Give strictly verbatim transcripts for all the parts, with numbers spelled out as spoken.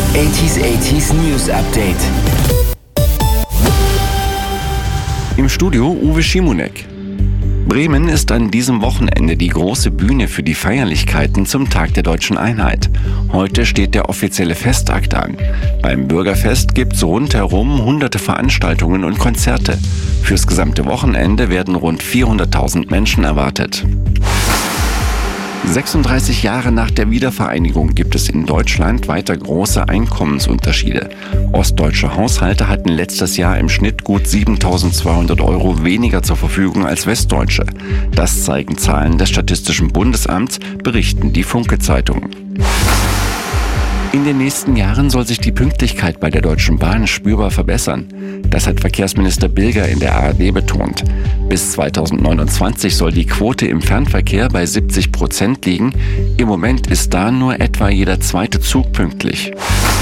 achtziger achtziger News Update. Im Studio Uwe Schimonek. Bremen ist an diesem Wochenende die große Bühne für die Feierlichkeiten zum Tag der Deutschen Einheit. Heute steht der offizielle Festakt an. Beim Bürgerfest gibt's rundherum hunderte Veranstaltungen und Konzerte. Fürs gesamte Wochenende werden rund vierhunderttausend Menschen erwartet. sechsunddreißig Jahre nach der Wiedervereinigung gibt es in Deutschland weiter große Einkommensunterschiede. Ostdeutsche Haushalte hatten letztes Jahr im Schnitt gut siebentausendzweihundert Euro weniger zur Verfügung als westdeutsche. Das zeigen Zahlen des Statistischen Bundesamts, berichten die Funke-Zeitungen. In den nächsten Jahren soll sich die Pünktlichkeit bei der Deutschen Bahn spürbar verbessern. Das hat Verkehrsminister Bilger in der A R D betont. Bis zweitausendneunundzwanzig soll die Quote im Fernverkehr bei siebzig Prozent liegen. Im Moment ist da nur etwa jeder zweite Zug pünktlich.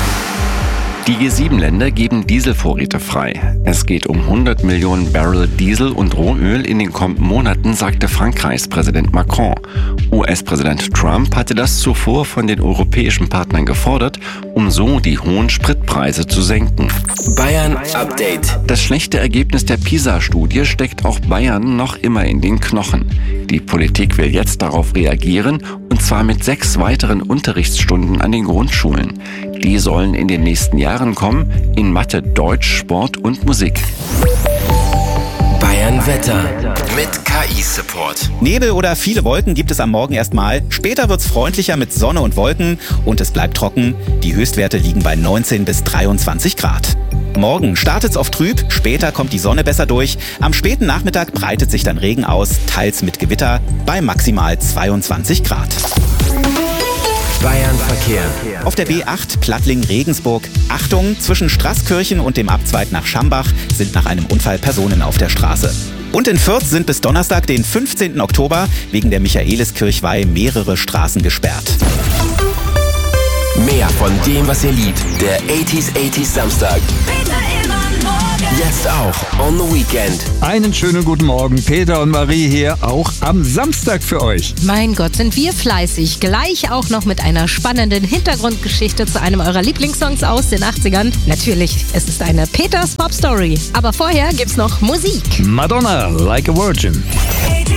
Die G sieben Länder geben Dieselvorräte frei. Es geht um hundert Millionen Barrel Diesel und Rohöl in den kommenden Monaten, sagte Frankreichs Präsident Macron. U S-Präsident Trump hatte das zuvor von den europäischen Partnern gefordert, um so die hohen Spritpreise zu senken. Bayern Update. Das schlechte Ergebnis der PISA-Studie steckt auch Bayern noch immer in den Knochen. Die Politik will jetzt darauf reagieren, und zwar mit sechs weiteren Unterrichtsstunden an den Grundschulen. Die sollen in den nächsten Jahren kommen, in Mathe, Deutsch, Sport und Musik. Bayern Wetter mit K I-Support. Nebel oder viele Wolken gibt es am Morgen erstmal. Später wird's freundlicher mit Sonne und Wolken und es bleibt trocken. Die Höchstwerte liegen bei neunzehn bis dreiundzwanzig Grad. Morgen startet's oft trüb, später kommt die Sonne besser durch. Am späten Nachmittag breitet sich dann Regen aus, teils mit Gewitter, bei maximal zweiundzwanzig Grad. Bayern Verkehr. Auf der B acht Plattling-Regensburg. Achtung, zwischen Straßkirchen und dem Abzweig nach Schambach sind nach einem Unfall Personen auf der Straße. Und in Fürth sind bis Donnerstag, den fünfzehnten Oktober, wegen der Michaeliskirchweih mehrere Straßen gesperrt. Mehr von dem, was ihr liebt. Der achtziger achtziger Samstag. Jetzt auch on the Weekend. Einen schönen guten Morgen, Peter und Marie hier, auch am Samstag für euch. Mein Gott, sind wir fleißig. Gleich auch noch mit einer spannenden Hintergrundgeschichte zu einem eurer Lieblingssongs aus den achtzigern. Natürlich, es ist eine Peters Pop Story. Aber vorher gibt's noch Musik. Madonna, Like a Virgin.